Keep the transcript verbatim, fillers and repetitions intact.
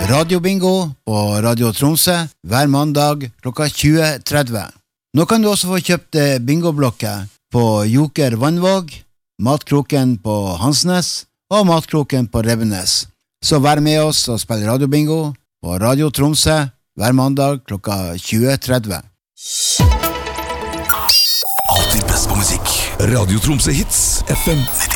radiobingo på Radio Tromsø hver mandag klokka tjue tretti. Nå kan du også få kjøpt bingoblokker på Joker Vannvåg, Matkroken på Hansnes og Matkroken på Rebbenes. Så vær med oss og spill radiobingo på Radio Tromsø hver mandag klokka tjue tretti. Alltid best på musikk. Radio Tromsø Hits F M